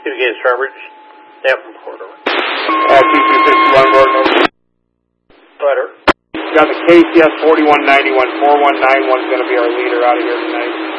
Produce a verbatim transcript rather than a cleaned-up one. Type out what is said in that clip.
Two against Starbridge. Davenport, over. Uh, T two sixty-one, Gordon, over. Butter. Got the K C S forty-one ninety-one, four one nine one is going to be our leader out of here tonight.